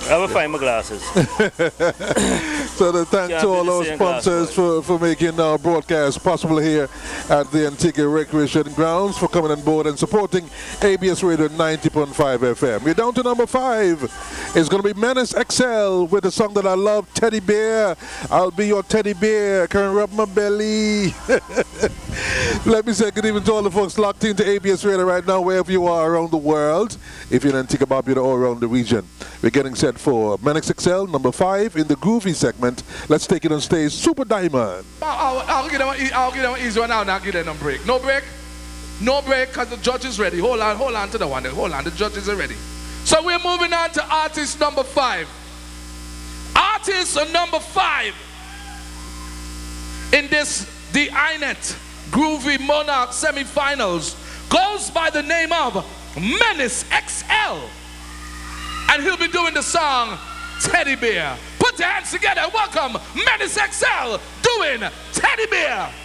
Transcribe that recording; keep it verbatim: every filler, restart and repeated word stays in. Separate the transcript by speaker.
Speaker 1: I will find my glasses.
Speaker 2: So the thanks
Speaker 1: Can't
Speaker 2: to
Speaker 1: be
Speaker 2: all
Speaker 1: the
Speaker 2: our
Speaker 1: same
Speaker 2: sponsors
Speaker 1: glass,
Speaker 2: for, for making our broadcast possible here at the Antigua Recreation Grounds, for coming on board and supporting A B S Radio ninety point five F M. We're down to number five. It's going to be Menace X L with the song that I love, Teddy Bear. I'll be your teddy bear, can rub my belly. Let me say good evening to all the folks locked into A B S Radio right now, wherever you are around the world. If you're in Antigua, Barbuda, or around the region. We're getting set for Menace X L, number five in the groovy segment. Let's take it on stage, Super Diamond.
Speaker 3: I'll, I'll, I'll give them an, I'll give them an easy one now and I'll give them a break. No break? No break because the judge is ready. Hold on, hold on to the one. Hold on, the judges are ready. So we're moving on to artist number five. Artist number five in this the I net Groovy Monarch semifinals goes by the name of Menace X L. And he'll be doing the song Teddy Bear. Put your hands together. Welcome Menace X L doing Teddy Bear.